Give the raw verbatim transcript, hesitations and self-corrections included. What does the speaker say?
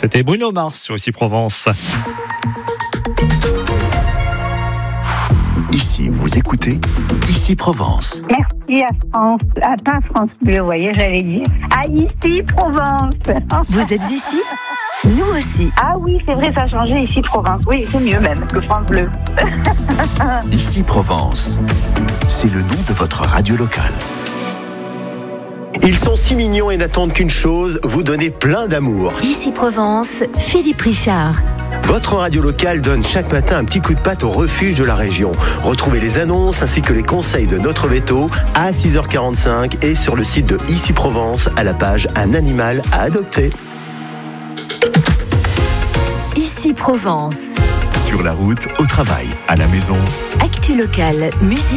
C'était Bruno Mars sur Ici Provence. Ici, vous écoutez Ici Provence. Merci à France, à pas France Bleu, vous voyez, j'allais dire. À Ici Provence. Vous êtes ici ? Nous aussi. Ah oui, c'est vrai, ça a changé, Ici Provence. Oui, c'est mieux même que France Bleu. Ici Provence, c'est le nom de votre radio locale. Ils sont si mignons et n'attendent qu'une chose, vous donner plein d'amour. Ici Provence, Philippe Richard. Votre radio locale donne chaque matin un petit coup de patte au refuge de la région. Retrouvez les annonces ainsi que les conseils de notre veto à six heures quarante-cinq et sur le site de Ici Provence à la page Un animal à adopter. Ici Provence. Sur la route, au travail, à la maison. Actu locale, musique.